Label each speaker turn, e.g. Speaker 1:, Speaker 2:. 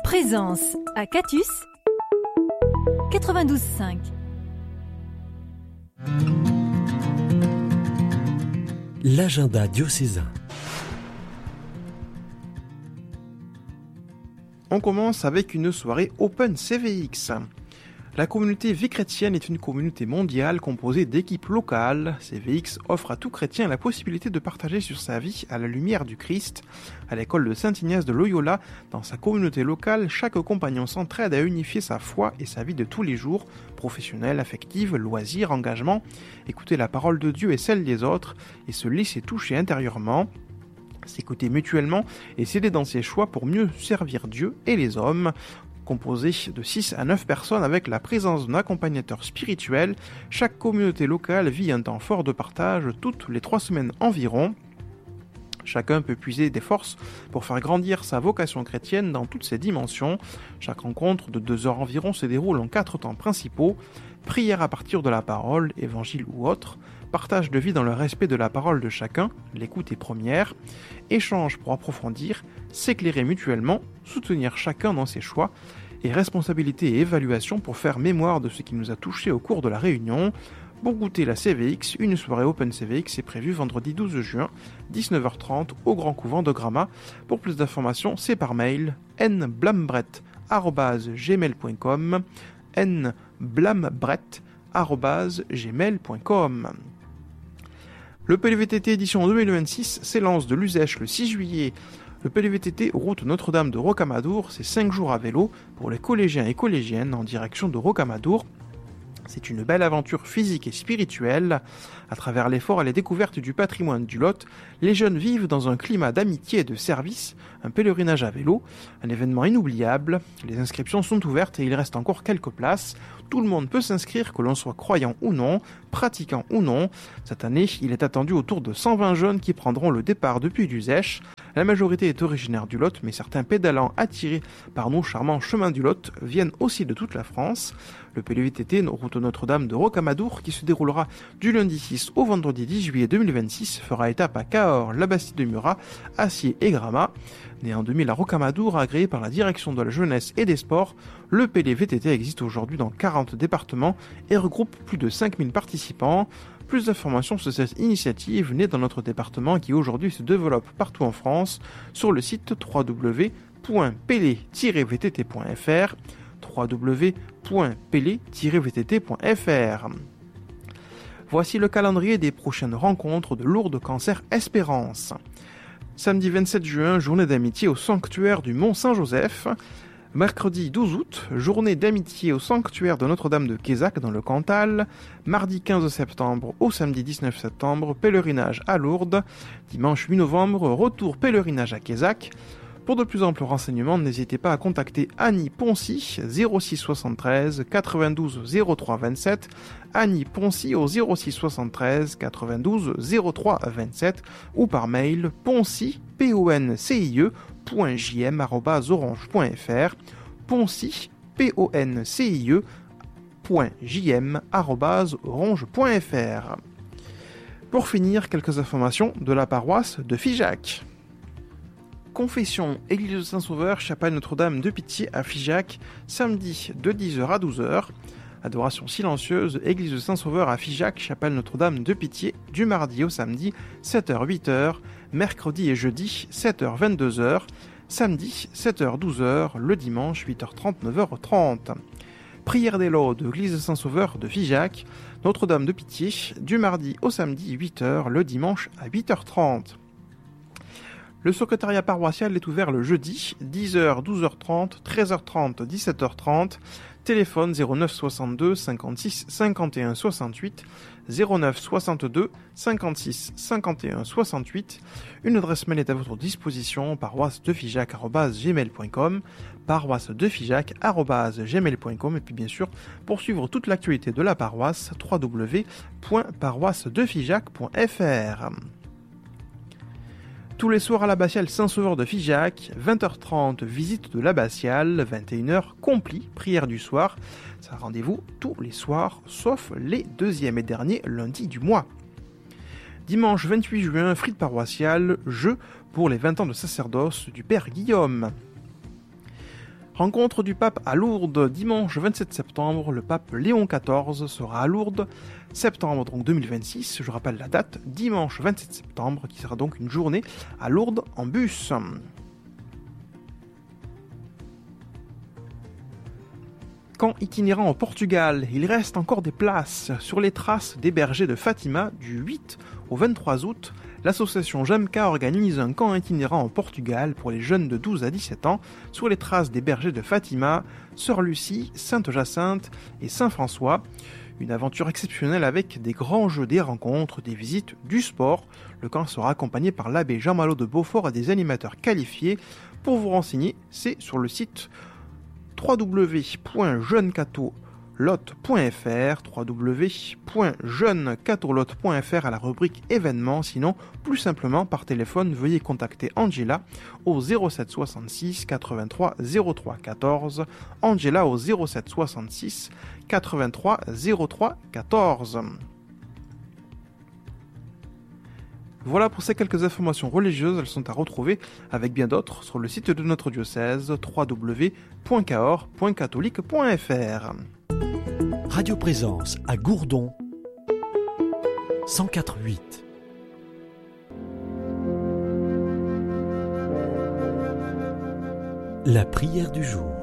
Speaker 1: Présence à Catus 92.5.
Speaker 2: L'agenda diocésain.
Speaker 3: On commence avec une soirée Open CVX. La communauté Vie chrétienne est une communauté mondiale composée d'équipes locales. CVX offre à tout chrétien la possibilité de partager sur sa vie à la lumière du Christ. À l'école de Saint-Ignace de Loyola, dans sa communauté locale, chaque compagnon s'entraide à unifier sa foi et sa vie de tous les jours, professionnelle, affective, loisirs, engagement, écouter la parole de Dieu et celle des autres, et se laisser toucher intérieurement, s'écouter mutuellement et s'aider dans ses choix pour mieux servir Dieu et les hommes. Composé de 6 à 9 personnes avec la présence d'un accompagnateur spirituel, chaque communauté locale vit un temps fort de partage toutes les 3 semaines environ. Chacun peut puiser des forces pour faire grandir sa vocation chrétienne dans toutes ses dimensions. Chaque rencontre de 2 heures environ se déroule en 4 temps principaux: prière à partir de la parole, évangile ou autre, partage de vie dans le respect de la parole de chacun, l'écoute est première, échange pour approfondir, s'éclairer mutuellement, soutenir chacun dans ses choix, et responsabilité et évaluation pour faire mémoire de ce qui nous a touchés au cours de la réunion. Pour goûter la CVX, une soirée Open CVX est prévue vendredi 12 juin, 19h30, au Grand Couvent de Gramat. Pour plus d'informations, c'est par mail nblambret@gmail.com nblambret@gmail.com. Le PLVTT édition 2026 s'élance de l'Uzèche le 6 juillet. Le PLVTT route Notre-Dame de Rocamadour, c'est 5 jours à vélo pour les collégiens et collégiennes en direction de Rocamadour. C'est une belle aventure physique et spirituelle. À travers l'effort et les découvertes du patrimoine du Lot, les jeunes vivent dans un climat d'amitié et de service, un pèlerinage à vélo, un événement inoubliable. Les inscriptions sont ouvertes et il reste encore quelques places. Tout le monde peut s'inscrire, que l'on soit croyant ou non, pratiquant ou non. Cette année, il est attendu autour de 120 jeunes qui prendront le départ depuis l'Uzèche. La majorité est originaire du Lot, mais certains pédalants attirés par nos charmants chemins du Lot viennent aussi de toute la France. Le PLVTT route Notre-Dame de Rocamadour, qui se déroulera du lundi 6 au vendredi 10 juillet 2026, fera étape à Cahors, la Bastide de Murat, Acier et Gramat. Né en 2000 à Rocamadour, agréé par la direction de la jeunesse et des sports, le PLVTT existe aujourd'hui dans 40 départements et regroupe plus de 5000 participants. Plus d'informations sur cette initiative née dans notre département qui aujourd'hui se développe partout en France sur le site www.pele-vtt.fr www.pele-vtt.fr. Voici le calendrier des prochaines rencontres de Lourdes Cancer Espérance. Samedi 27 juin, journée d'amitié au sanctuaire du Mont Saint-Joseph. Mercredi 12 août, journée d'amitié au sanctuaire de Notre-Dame de Quézac dans le Cantal. Mardi 15 septembre au samedi 19 septembre, pèlerinage à Lourdes. Dimanche 8 novembre, retour pèlerinage à Quézac. Pour de plus amples renseignements, n'hésitez pas à contacter Annie Poncy, 06 73 92 03 27, Annie Poncy au 06 73 92 03 27 ou par mail poncy, poncie.jm@orange.fr, poncy, poncie.jm@orange.fr. Pour finir, quelques informations de la paroisse de Figeac. Confession, Église de Saint-Sauveur, chapelle Notre-Dame de Pitié à Figeac, samedi de 10h à 12h. Adoration silencieuse, Église de Saint-Sauveur à Figeac, chapelle Notre-Dame de Pitié, du mardi au samedi, 7h-8h, mercredi et jeudi, 7h-22h, samedi, 7h-12h, le dimanche, 8h30-9h30. Prière des laudes, Église de Saint-Sauveur de Figeac, Notre-Dame de Pitié, du mardi au samedi, 8h, le dimanche à 8h30. Le secrétariat paroissial est ouvert le jeudi, 10h, 12h30, 13h30, 17h30, téléphone 09 62 56 51 68, 09 62 56 51 68. Une adresse mail est à votre disposition, paroissedefigeac@gmail.com, paroissedefigeac@gmail.com, et puis bien sûr, pour suivre toute l'actualité de la paroisse, www.paroissedefigeac.fr. Tous les soirs à l'abbatiale Saint-Sauveur de Figeac, 20h30, visite de l'abbatiale, 21h, compli, prière du soir. Ça rendez-vous tous les soirs, sauf les deuxièmes et derniers lundis du mois. Dimanche 28 juin, frite paroissiale, jeu pour les 20 ans de sacerdoce du Père Guillaume. Rencontre du pape à Lourdes, dimanche 27 septembre. Le pape Léon XIV sera à Lourdes, septembre donc 2026. Je rappelle la date, dimanche 27 septembre, qui sera donc une journée à Lourdes en bus. Camp itinérant au Portugal, il reste encore des places sur les traces des bergers de Fatima du 8 au 23 août. L'association JAMCA organise un camp itinérant au Portugal pour les jeunes de 12 à 17 ans sur les traces des bergers de Fatima, Sœur Lucie, Sainte-Jacinthe et Saint-François. Une aventure exceptionnelle avec des grands jeux, des rencontres, des visites, du sport. Le camp sera accompagné par l'abbé Jean-Malo de Beaufort et des animateurs qualifiés. Pour vous renseigner, c'est sur le site www.jeunecatolotte.fr www.jeunecatolotte.fr à la rubrique événements. Sinon, plus simplement par téléphone, veuillez contacter Angela au 07 66 83 03 14. Angela au 07 66 83 03 14. Voilà pour ces quelques informations religieuses, elles sont à retrouver avec bien d'autres sur le site de notre diocèse www.cahors.catholique.fr.
Speaker 2: Radio Présence à Gourdon 104.8. La prière du jour.